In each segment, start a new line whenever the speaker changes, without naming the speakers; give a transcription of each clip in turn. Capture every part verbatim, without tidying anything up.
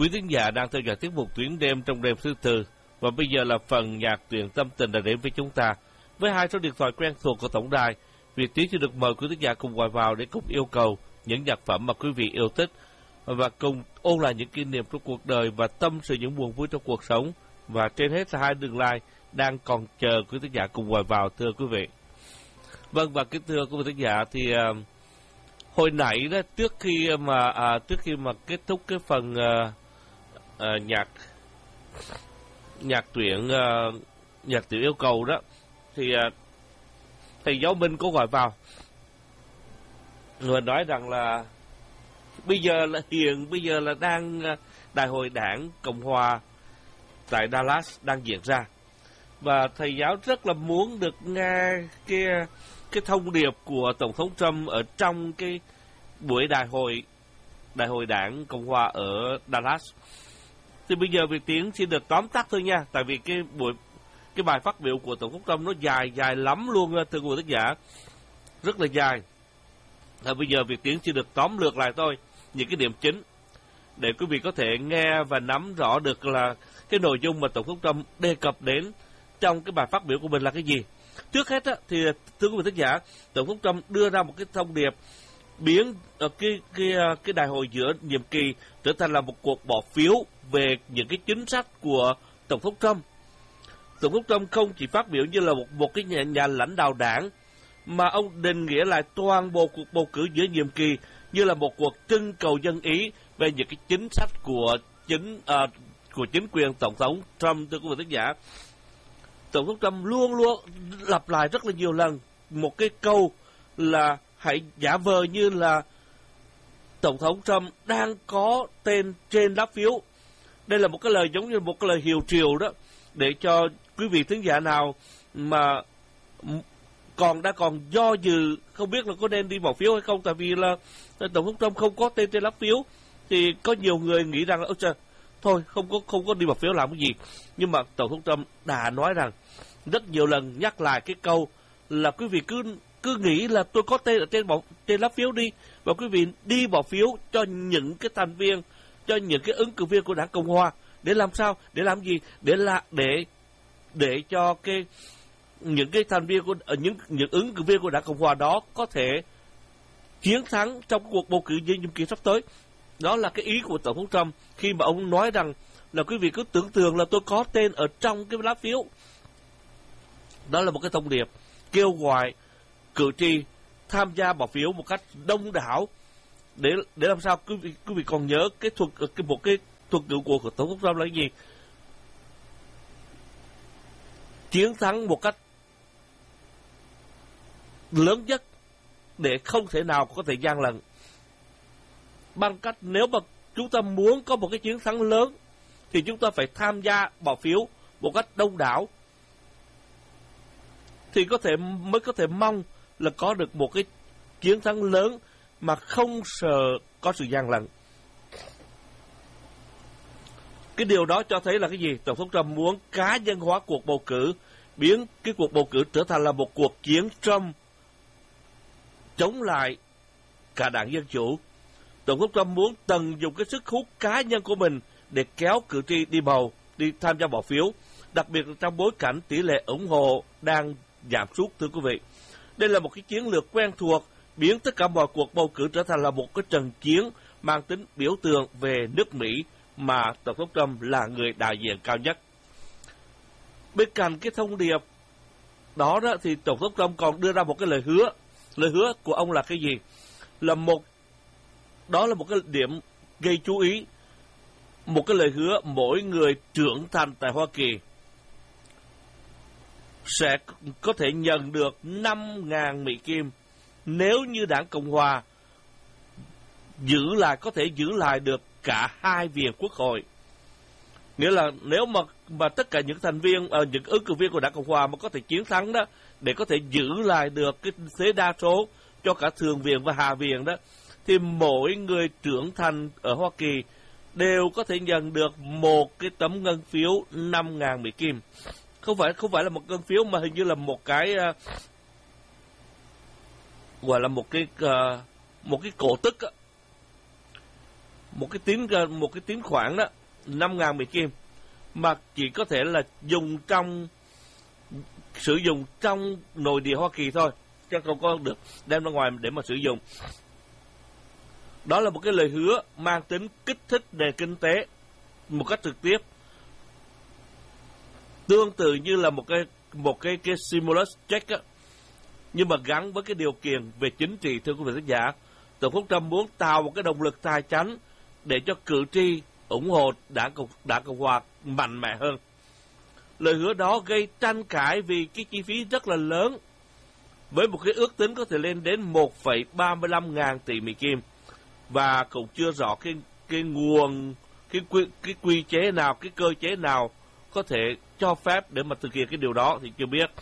Quý thính giả đang theo dõi tiết mục Tuyến đêm trong đêm thứ tư, và bây giờ là phần nhạc truyện tâm tình đã đến với chúng ta. Với hai số điện thoại quen thuộc của tổng đài, Việt Tiến sẽ được mời quý thính giả cùng gọi vào để cùng yêu cầu những nhạc phẩm mà quý vị yêu thích và cùng ôn lại những kỷ niệm trong cuộc đời và tâm sự những buồn vui trong cuộc sống. Và trên hết là hai đường line đang còn chờ quý thính giả cùng gọi vào, thưa quý vị. Vâng, và kính thưa quý vị thính giả, thì uh, hồi nãy đó, trước khi mà à, trước khi mà kết thúc cái phần uh, uh, nhạc nhạc tuyển uh, nhạc tuyển yêu cầu đó, thì uh, thầy giáo Minh có gọi vào người nói rằng là bây giờ là hiện bây giờ là đang uh, đại hội đảng Cộng hòa tại Dallas đang diễn ra, và thầy giáo rất là muốn được nghe cái cái thông điệp của Tổng thống Trump ở trong cái buổi đại hội đại hội đảng Cộng hòa ở Dallas. Thì bây giờ Việt Tiến xin được tóm tắt thôi nha, tại vì cái buổi cái bài phát biểu của Tổng thống Trump nó dài dài lắm luôn, thưa quý vị khán giả, rất là dài. Và bây giờ Việt Tiến xin được tóm lược lại thôi những cái điểm chính để quý vị có thể nghe và nắm rõ được là cái nội dung mà Tổng thống Trump đề cập đến trong cái bài phát biểu của mình là cái gì. Trước hết á, thì thưa quý vị khán giả, Tổng thống Trump đưa ra một cái thông điệp biến cái cái cái đại hội giữa nhiệm kỳ trở thành là một cuộc bỏ phiếu về những cái chính sách của Tổng thống Trump. Tổng thống Trump không chỉ phát biểu như là một một cái nhà, nhà lãnh đạo đảng, mà ông định nghĩa lại toàn bộ cuộc bầu cử giữa nhiệm kỳ như là một cuộc trưng cầu dân ý về những cái chính sách của chính uh, của chính quyền Tổng thống Trump. Thưa quý vị khán giả, Tổng thống Trump luôn luôn lặp lại rất là nhiều lần một cái câu là hãy giả vờ như là Tổng thống Trump đang có tên trên lá phiếu. Đây là một cái lời giống như một cái lời hiệu triệu đó, để cho quý vị thính giả nào mà còn đã còn do dự không biết là có nên đi bỏ phiếu hay không, tại vì là Tổng thống Trump không có tên trên lá phiếu, thì có nhiều người nghĩ rằng là ôi trời, thôi không có không có đi bỏ phiếu làm cái gì. Nhưng mà Tổng thống Trump đã nói rằng rất nhiều lần, nhắc lại cái câu là quý vị cứ cứ nghĩ là tôi có tên ở trên bỏ, trên lá phiếu đi, và quý vị đi bỏ phiếu cho những cái thành viên, cho những cái ứng cử viên của đảng Cộng hòa. Để làm sao? Để làm gì? Để là để để cho cái những cái thành viên của những những ứng cử viên của đảng Cộng hòa đó có thể chiến thắng trong cuộc bầu cử nhiệm kỳ sắp tới. Đó là cái ý của Tổng thống Trump khi mà ông nói rằng là quý vị cứ tưởng tượng là tôi có tên ở trong cái lá phiếu. Đó là một cái thông điệp kêu gọi cử tri tham gia bỏ phiếu một cách đông đảo, để để làm sao quý vị quý vị còn nhớ cái thuật cái một cái thuật ngữ của Tổng thống Trump là cái gì? Chiến thắng một cách lớn nhất để không thể nào có thể gian lận. Bằng cách nếu mà chúng ta muốn có một cái chiến thắng lớn thì chúng ta phải tham gia bỏ phiếu một cách đông đảo, thì có thể mới có thể mong là có được một cái chiến thắng lớn mà không sợ có sự gian lận. Cái điều đó cho thấy là cái gì? Tổng thống Trump muốn cá nhân hóa cuộc bầu cử, biến cái cuộc bầu cử trở thành là một cuộc chiến Trump chống lại cả đảng Dân Chủ. Tổng thống Trump muốn tận dụng cái sức hút cá nhân của mình để kéo cử tri đi bầu, đi tham gia bỏ phiếu, đặc biệt là trong bối cảnh tỷ lệ ủng hộ đang giảm sút, thưa quý vị. Đây là một cái chiến lược quen thuộc, biến tất cả mọi cuộc bầu cử trở thành là một cái trận chiến mang tính biểu tượng về nước Mỹ mà Tổng thống Trump là người đại diện cao nhất. Bên cạnh cái thông điệp đó đó thì Tổng thống Trump còn đưa ra một cái lời hứa. Lời hứa của ông là cái gì? Là một đó là một cái điểm gây chú ý. Một cái lời hứa mỗi người trưởng thành tại Hoa Kỳ sẽ có thể nhận được năm nghìn Mỹ Kim nếu như đảng Cộng hòa giữ lại có thể giữ lại được cả hai viện quốc hội. Nghĩa là nếu mà mà tất cả những thành viên uh, những ứng cử viên của đảng Cộng hòa mà có thể chiến thắng đó, để có thể giữ lại được cái thế đa số cho cả thượng viện và hạ viện đó, thì mỗi người trưởng thành ở Hoa Kỳ đều có thể nhận được một cái tấm ngân phiếu năm nghìn Mỹ Kim. Không phải không phải là một ngân phiếu mà hình như là một cái uh, gọi là một cái uh, một cái cổ tức. một cái tín một cái tín khoản đó năm ngàn Mỹ Kim mà chỉ có thể là dùng trong sử dụng trong nội địa Hoa Kỳ thôi, chứ không có được đem ra ngoài để mà sử dụng. Đó là một cái lời hứa mang tính kích thích nền kinh tế một cách trực tiếp, tương tự như là một cái một cái cái stimulus check á, nhưng mà gắn với cái điều kiện về chính trị. Thưa quý vị khán giả, Tổng thống Trump muốn tạo một cái động lực tài chánh để cho cử tri ủng hộ đảng cộng đảng cộng hòa mạnh mẽ hơn. Lời hứa đó gây tranh cãi vì cái chi phí rất là lớn, với một cái ước tính có thể lên đến một phẩy ba mươi lăm ngàn tỷ Mỹ Kim, và cũng chưa rõ cái cái nguồn cái quy, cái quy chế nào, cái cơ chế nào có thể cho phép để mà thực hiện cái điều đó thì chưa biết.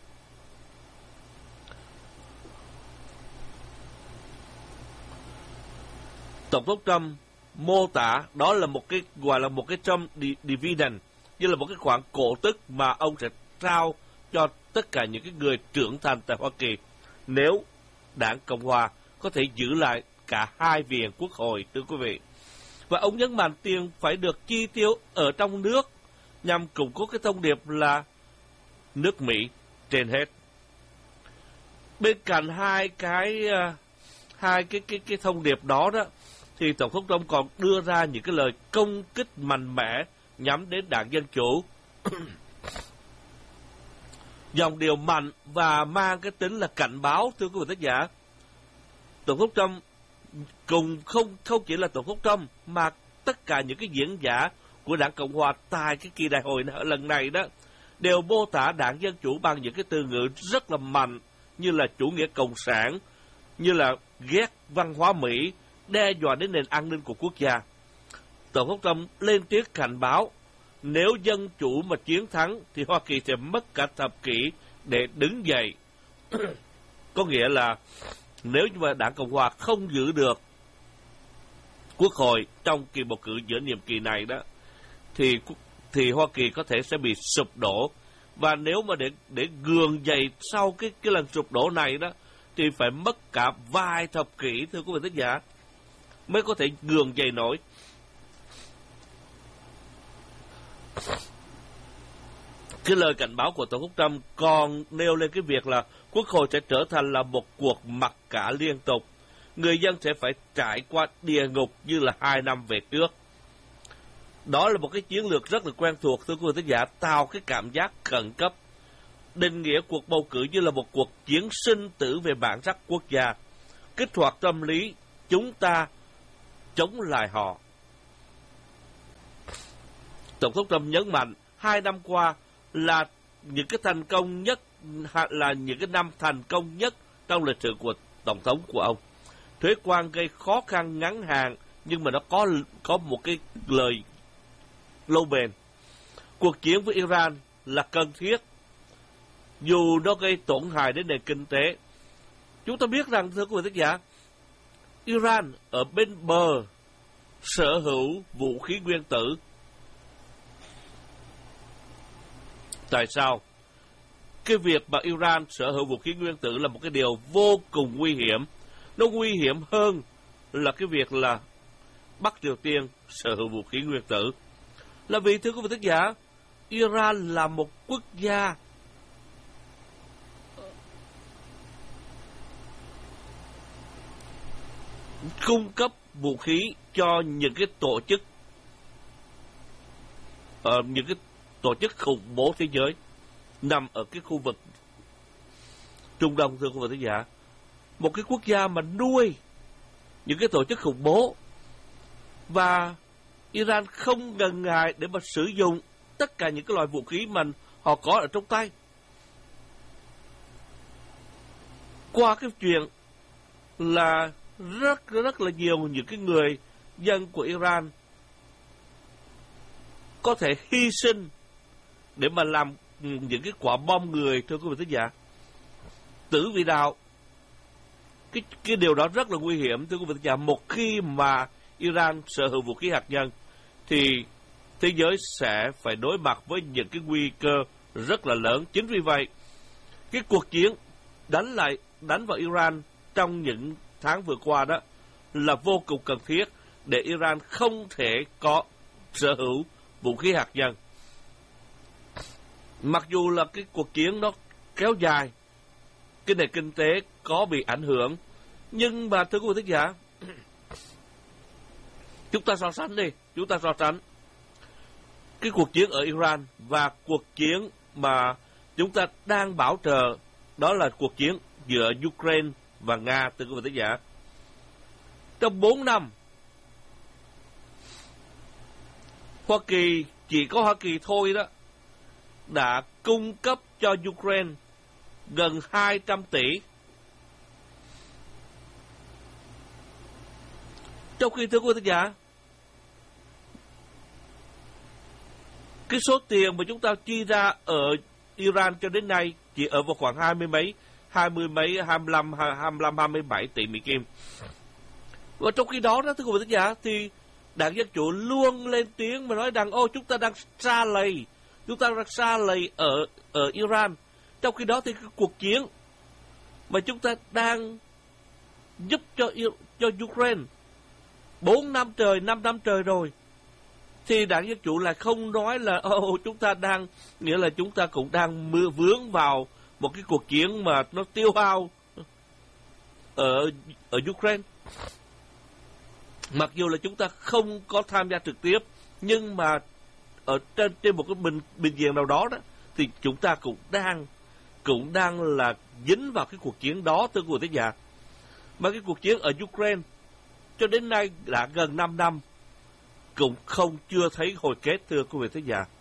Tổng thống Trump mô tả đó là một cái gọi là một cái Trump dividend, như là một cái khoản cổ tức mà ông sẽ trao cho tất cả những cái người trưởng thành tại Hoa Kỳ nếu đảng Cộng hòa có thể giữ lại cả hai viện quốc hội, thưa quý vị. Và ông nhấn mạnh tiền phải được chi tiêu ở trong nước nhằm củng cố cái thông điệp là nước Mỹ trên hết. Bên cạnh hai cái hai cái cái cái thông điệp đó đó, thì Tổng thống Trump còn đưa ra những cái lời công kích mạnh mẽ nhắm đến đảng Dân Chủ. Dòng điều mạnh và mang cái tính là cảnh báo, thưa quý vị tác giả. Tổng thống Trump cùng không không chỉ là Tổng thống Trump mà tất cả những cái diễn giả của đảng Cộng hòa tại cái kỳ đại hội lần này đó đều mô tả đảng Dân Chủ bằng những cái từ ngữ rất là mạnh, như là chủ nghĩa cộng sản, như là ghét văn hóa Mỹ, đe dọa đến nền an ninh của quốc gia. Tổng thống Trump lên tiếng cảnh báo nếu Dân Chủ mà chiến thắng thì Hoa Kỳ sẽ mất cả thập kỷ để đứng dậy. Có nghĩa là nếu như mà đảng Cộng hòa không giữ được quốc hội trong kỳ bầu cử giữa nhiệm kỳ này đó, thì thì Hoa Kỳ có thể sẽ bị sụp đổ. Và nếu mà để để gượng dậy sau cái cái lần sụp đổ này đó thì phải mất cả vài thập kỷ, thưa quý vị khán giả, mới có thể gượng dậy nổi. Cái lời cảnh báo của Tổng thống Trump còn nêu lên cái việc là quốc hội sẽ trở thành là một cuộc mặc cả liên tục. Người dân sẽ phải trải qua địa ngục như là hai năm về trước. Đó là một cái chiến lược rất là quen thuộc, thưa quý vị khán giả, tạo cái cảm giác khẩn cấp, định nghĩa cuộc bầu cử như là một cuộc chiến sinh tử về bản sắc quốc gia, kích hoạt tâm lý chúng ta chống lại họ. Tổng thống Trump nhấn mạnh hai năm qua là những cái thành công nhất, là những cái năm thành công nhất trong lịch sử của tổng thống của ông. Thuế quan gây khó khăn ngắn hạn, nhưng mà nó có có một cái lời lâu bền. Cuộc chiến với Iran là cần thiết, dù nó gây tổn hại đến nền kinh tế. Chúng ta biết rằng, thưa quý vị khán giả, Iran ở bên bờ sở hữu vũ khí nguyên tử. Tại sao? Cái việc mà Iran sở hữu vũ khí nguyên tử là một cái điều vô cùng nguy hiểm. Nó nguy hiểm hơn là cái việc là Bắc Triều Tiên sở hữu vũ khí nguyên tử. Là vì, thưa quý vị khán giả, Iran là một quốc gia cung cấp vũ khí cho những cái tổ chức uh, những cái tổ chức khủng bố thế giới nằm ở cái khu vực Trung Đông, thưa quý vị khán giả. Một cái quốc gia mà nuôi những cái tổ chức khủng bố, và Iran không ngần ngại để mà sử dụng tất cả những cái loại vũ khí mà họ có ở trong tay. Qua cái chuyện là rất rất là nhiều những cái người dân của Iran có thể hy sinh để mà làm những cái quả bom người, thưa quý vị khán giả, tử vì đạo. Cái cái điều đó rất là nguy hiểm, thưa quý vị khán giả. Một khi mà Iran sở hữu vũ khí hạt nhân thì thế giới sẽ phải đối mặt với những cái nguy cơ rất là lớn. Chính vì vậy, cái cuộc chiến đánh lại đánh vào Iran trong những tháng vừa qua đó là vô cùng cần thiết, để Iran không thể có sở hữu vũ khí hạt nhân. Mặc dù là cái cuộc chiến nó kéo dài, cái nền kinh tế có bị ảnh hưởng, nhưng mà thưa quý vị thính giả, chúng ta so sánh đi, chúng ta so sánh cái cuộc chiến ở Iran và cuộc chiến mà chúng ta đang bảo trợ, đó là cuộc chiến giữa Ukraine và Nga, thưa quý vị thính giả. Trong bốn năm, Hoa Kỳ, chỉ có Hoa Kỳ thôi đó, đã cung cấp cho Ukraine gần hai trăm tỷ. Trong khi thưa quý vị thính giả, cái số tiền mà chúng ta chi ra ở Iran cho đến nay chỉ ở vào khoảng hai mươi mấy, hai mươi mấy, hai mươi lăm, hai mươi lăm, hai mươi bảy tỷ Mỹ Kim. Và trong khi đó, đó thưa quý vị thính giả, thì Đảng Dân Chủ luôn lên tiếng mà nói rằng ô chúng ta đang xa lầy, chúng ta đang xa lầy ở ở Iran. Trong khi đó thì cái cuộc chiến mà chúng ta đang giúp cho cho Ukraine bốn năm trời, năm năm trời rồi, thì Đảng Dân Chủ lại không nói là ô chúng ta đang, nghĩa là chúng ta cũng đang mưa vướng vào một cái cuộc chiến mà nó tiêu hao ở ở Ukraine. Mặc dù là chúng ta không có tham gia trực tiếp, nhưng mà ở trên trên một cái bình bình diện nào đó đó, thì chúng ta cũng đang cũng đang là dính vào cái cuộc chiến đó, thưa quý vị thính giả. Mà cái cuộc chiến ở Ukraine cho đến nay đã gần năm năm cũng không chưa thấy hồi kết, thưa quý vị thính giả.